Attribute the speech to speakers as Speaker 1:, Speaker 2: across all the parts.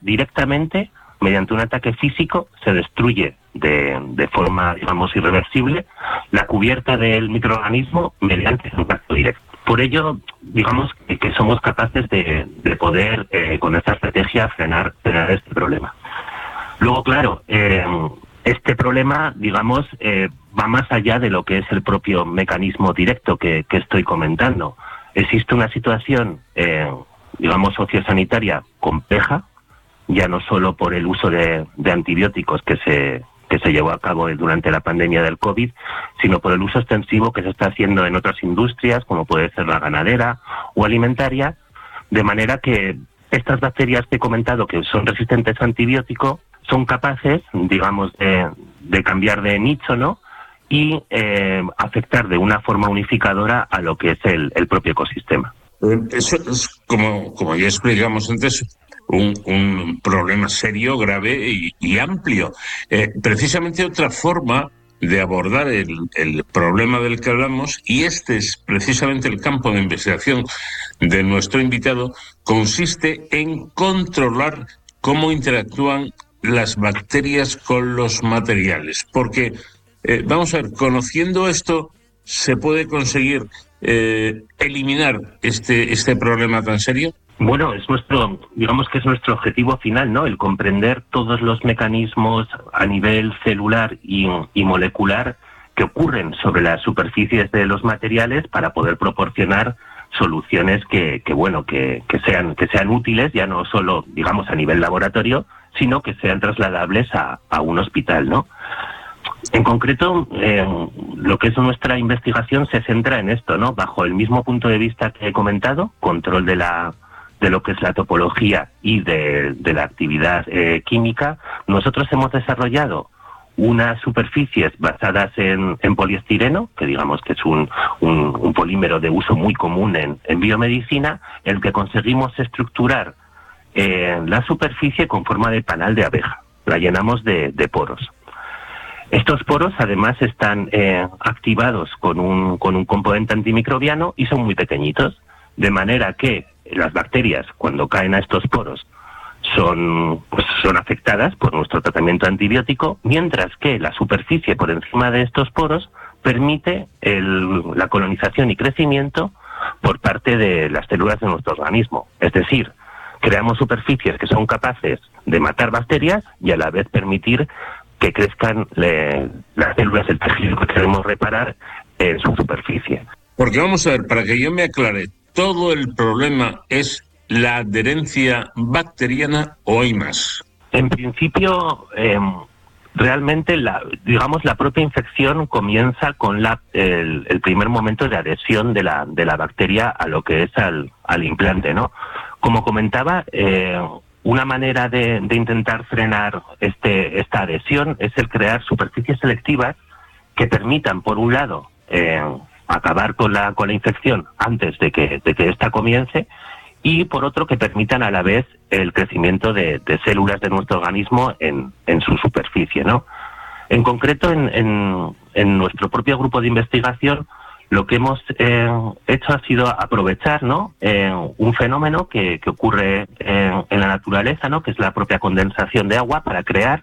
Speaker 1: directamente, mediante un ataque físico, se destruye de forma, digamos, irreversible la cubierta del microorganismo mediante contacto directo. Por ello, digamos que somos capaces de poder, con esta estrategia, frenar este problema. Luego, claro, este problema, digamos, va más allá de lo que es el propio mecanismo directo que estoy comentando. Existe una situación, digamos, sociosanitaria compleja, ya no solo por el uso de antibióticos que se llevó a cabo durante la pandemia del COVID, sino por el uso extensivo que se está haciendo en otras industrias, como puede ser la ganadera o alimentaria, de manera que estas bacterias que he comentado, que son resistentes a antibiótico, son capaces, digamos, de cambiar de nicho, ¿no?, y afectar de una forma unificadora a lo que es el propio ecosistema.
Speaker 2: Eso es, como ya explicamos antes, un problema serio, grave y amplio. Precisamente otra forma de abordar el problema del que hablamos, y este es precisamente el campo de investigación de nuestro invitado, consiste en controlar cómo interactúan las bacterias con los materiales. Porque, vamos a ver, conociendo esto, se puede conseguir eliminar este problema tan serio.
Speaker 1: Bueno, digamos que es nuestro objetivo final, ¿no? El comprender todos los mecanismos a nivel celular y molecular que ocurren sobre las superficies de los materiales para poder proporcionar soluciones que sean útiles, ya no solo, digamos, a nivel laboratorio, sino que sean trasladables a un hospital, ¿no? En concreto, lo que es nuestra investigación se centra en esto, ¿no? Bajo el mismo punto de vista que he comentado, control de lo que es la topología y de la actividad química, nosotros hemos desarrollado unas superficies basadas en poliestireno, que digamos que es un polímero de uso muy común en biomedicina, en el que conseguimos estructurar la superficie con forma de panal de abeja. La llenamos de poros. Estos poros además están activados con un componente antimicrobiano y son muy pequeñitos, de manera que las bacterias, cuando caen a estos poros, son afectadas por nuestro tratamiento antibiótico, mientras que la superficie por encima de estos poros permite la colonización y crecimiento por parte de las células de nuestro organismo. Es decir, creamos superficies que son capaces de matar bacterias y a la vez permitir que crezcan las células del tejido que queremos reparar en su superficie.
Speaker 2: Porque vamos a ver, para que yo me aclare, ¿todo el problema es la adherencia bacteriana o hay más?
Speaker 1: En principio, realmente la propia infección comienza con el primer momento de adhesión de la bacteria a lo que es al implante, ¿no? Como comentaba, una manera de intentar frenar esta adhesión es el crear superficies selectivas que permitan, por un lado, acabar con la infección antes de que ésta comience, y por otro que permitan a la vez el crecimiento de células de nuestro organismo en su superficie, ¿no? En concreto, en nuestro propio grupo de investigación, lo que hemos hecho ha sido aprovechar, ¿no?, un fenómeno que ocurre en la naturaleza, ¿no?, que es la propia condensación de agua, para crear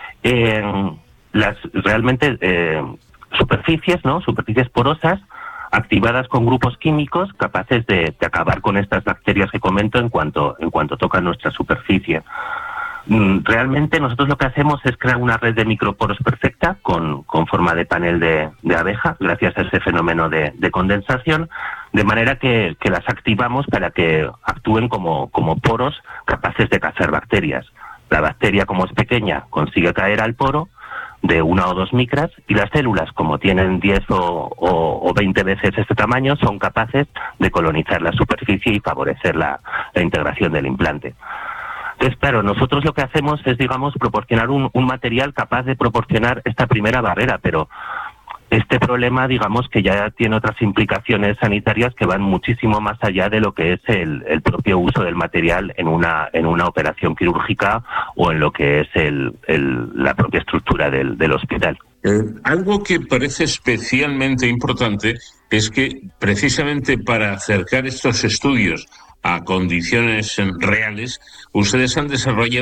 Speaker 1: superficies porosas activadas con grupos químicos capaces de acabar con estas bacterias que comento en cuanto tocan nuestra superficie. Realmente nosotros lo que hacemos es crear una red de microporos perfecta con forma de panel de abeja, gracias a ese fenómeno de condensación, de manera que las activamos para que actúen como poros capaces de cazar bacterias. La bacteria, como es pequeña, consigue caer al poro de 1 o 2 micras, y las células, como tienen 10 o 20 veces este tamaño, son capaces de colonizar la superficie y favorecer la integración del implante. Entonces, claro, nosotros lo que hacemos es, digamos, proporcionar un material capaz de proporcionar esta primera barrera, pero este problema, digamos, que ya tiene otras implicaciones sanitarias que van muchísimo más allá de lo que es el propio uso del material en una operación quirúrgica o en lo que es la propia estructura del hospital.
Speaker 2: Algo que parece especialmente importante es que, precisamente para acercar estos estudios a condiciones reales, ustedes han desarrollado